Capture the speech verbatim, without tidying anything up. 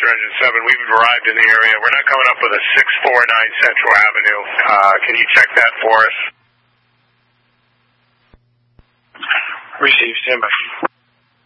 Monster Engine seven. We've arrived in the area. We're not coming up with a six four nine Central Avenue. Uh, can you check that for us? Received, stand by.